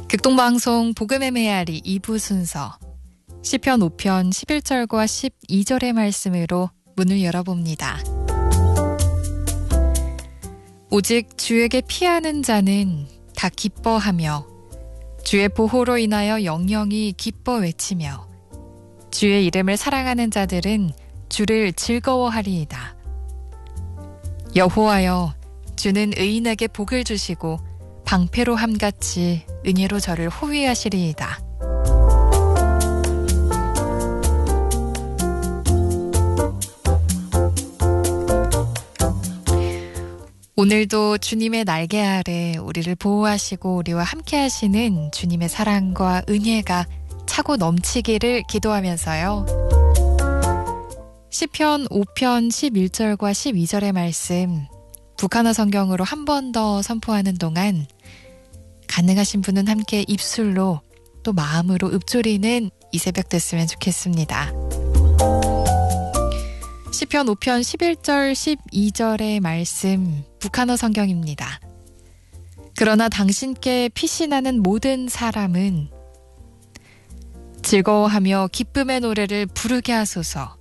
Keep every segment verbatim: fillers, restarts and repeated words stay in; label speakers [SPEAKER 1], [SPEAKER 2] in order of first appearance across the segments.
[SPEAKER 1] 극동방송 복음의 메아리 이 부 순서 시편 오 편 십일 절과 십이 절의 말씀으로 문을 열어봅니다. 오직 주에게 피하는 자는 다 기뻐하며 주의 보호로 인하여 영영이 기뻐 외치며 주의 이름을 사랑하는 자들은 주를 즐거워하리이다. 여호와여, 주는 의인에게 복을 주시고 방패로 함같이 은혜로 저를 호위하시리이다. 오늘도 주님의 날개 아래 우리를 보호하시고 우리와 함께 하시는 주님의 사랑과 은혜가 차고 넘치기를 기도하면서요. 시편 오 편 십일 절과 십이 절의 말씀 북한어 성경으로 한 번 더 선포하는 동안 가능하신 분은 함께 입술로 또 마음으로 읊조리는 이 새벽 됐으면 좋겠습니다. 시편 오 편 십일 절 십이 절의 말씀 북한어 성경입니다. 그러나 당신께 피신하는 모든 사람은 즐거워하며 기쁨의 노래를 부르게 하소서.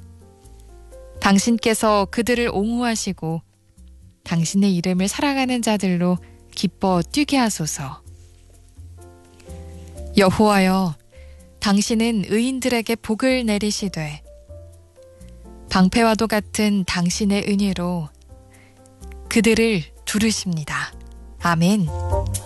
[SPEAKER 1] 당신께서 그들을 옹호하시고 당신의 이름을 사랑하는 자들로 기뻐 뛰게 하소서. 여호와여, 당신은 의인들에게 복을 내리시되 방패와도 같은 당신의 은혜로 그들을 두르십니다. 아멘.